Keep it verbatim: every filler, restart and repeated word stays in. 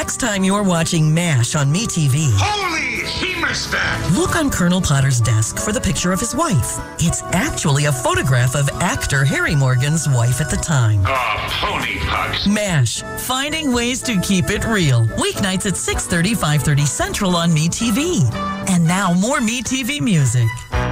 next time you're watching MASH on MeTV, Holy Hemerstack! look on Colonel Potter's desk for the picture of his wife. It's actually a photograph of actor Harry Morgan's wife at the time. Oh, pony pucks. MASH, finding ways to keep it real. Weeknights at six thirty, five thirty Central on MeTV. And now more MeTV music.